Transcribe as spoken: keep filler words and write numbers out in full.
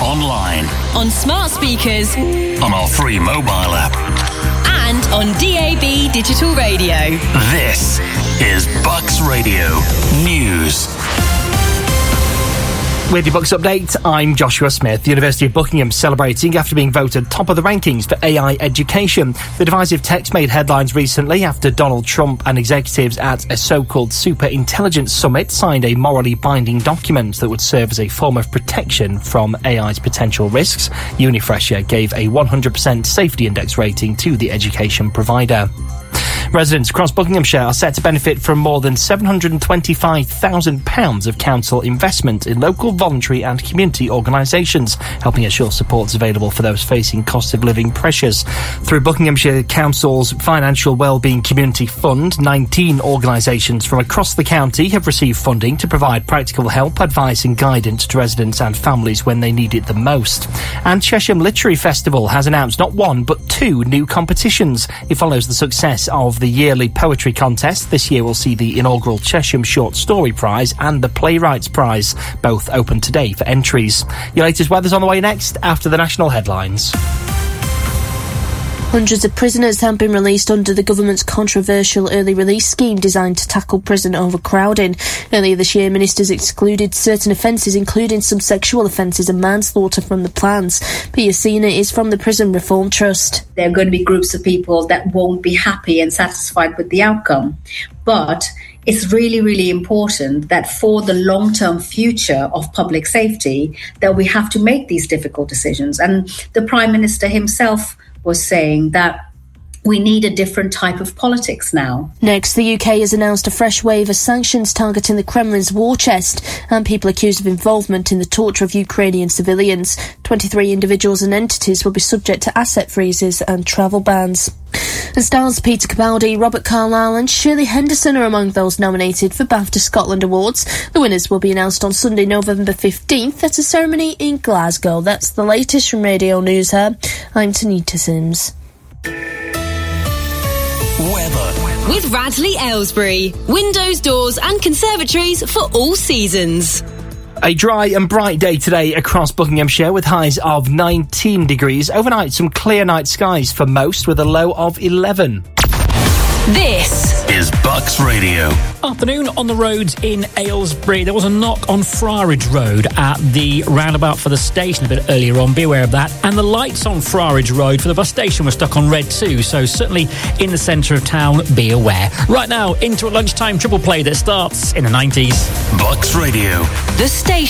online, on smart speakers, on our free mobile app, and on D A B digital radio. This is Bucks Radio News. With your Bucks update, I'm Joshua Smith. The University of Buckingham celebrating after being voted top of the rankings for A I education. The divisive text made headlines recently after Donald Trump and executives at a so-called Super Intelligence Summit signed a morally binding document that would serve as a form of protection from A I's potential risks. Unifresher gave a one hundred percent safety index rating to the education provider. Residents across Buckinghamshire are set to benefit from more than seven hundred twenty-five thousand pounds of council investment in local voluntary and community organisations, helping ensure support is available for those facing cost of living pressures. Through Buckinghamshire Council's Financial Wellbeing Community Fund, nineteen organisations from across the county have received funding to provide practical help, advice and guidance to residents and families when they need it the most. And Chesham Literary Festival has announced not one but two new competitions. It follows the success of the yearly poetry contest. This year will see the inaugural Chesham Short Story Prize and the Playwrights Prize, both open today for entries. Your latest weather's on the way next after the national headlines. Hundreds of prisoners have been released under the government's controversial early release scheme designed to tackle prison overcrowding. Earlier this year, ministers excluded certain offences, including some sexual offences and manslaughter, from the plans. Pia Sina is from the Prison Reform Trust. There are going to be groups of people that won't be happy and satisfied with the outcome. But it's really, really important that for the long-term future of public safety, that we have to make these difficult decisions. And the Prime Minister himself was saying that we need a different type of politics now. Next, the U K has announced a fresh wave of sanctions targeting the Kremlin's war chest and people accused of involvement in the torture of Ukrainian civilians. twenty-three individuals and entities will be subject to asset freezes and travel bans. And stars Peter Capaldi, Robert Carlyle and Shirley Henderson are among those nominated for BAFTA Scotland Awards. The winners will be announced on Sunday, November fifteenth at a ceremony in Glasgow. That's the latest from Radio News Hub. I'm Tanita Sims. Weather. With Radley Aylesbury. Windows, doors and conservatories for all seasons. A dry and bright day today across Buckinghamshire with highs of nineteen degrees. Overnight, some clear night skies for most with a low of eleven. This is Bucks Radio. Afternoon on the roads in Aylesbury. There was a knock on Friarage Road at the roundabout for the station a bit earlier on. Be aware of that. And the lights on Friarage Road for the bus station were stuck on red too. So certainly in the centre of town, be aware. Right now, into a lunchtime triple play that starts in the nineties. Bucks Radio. The station.